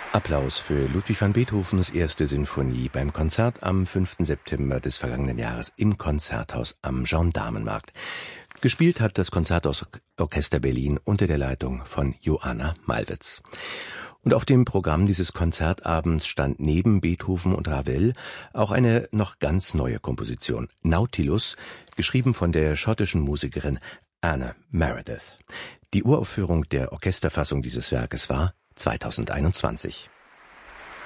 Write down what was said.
Applaus für Ludwig van Beethovens erste Sinfonie beim Konzert am 5. September des vergangenen Jahres im Konzerthaus am Gendarmenmarkt. Gespielt hat das Konzertorchester Berlin unter der Leitung von Joanna Malwitz. Und auf dem Programm dieses Konzertabends stand neben Beethoven und Ravel auch eine noch ganz neue Komposition, Nautilus, geschrieben von der schottischen Musikerin Anna Meredith. Die Uraufführung der Orchesterfassung dieses Werkes war 2021.